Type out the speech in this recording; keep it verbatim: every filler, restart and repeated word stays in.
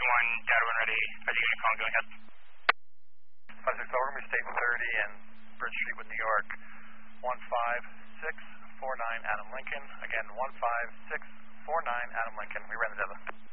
one, Data one ready. Are you going to call? Go ahead. five six, we're going to be State thirty and Bridge Street with New York. one five six four nine Adam Lincoln. Again, one five six four nine Adam Lincoln. We ran the demo.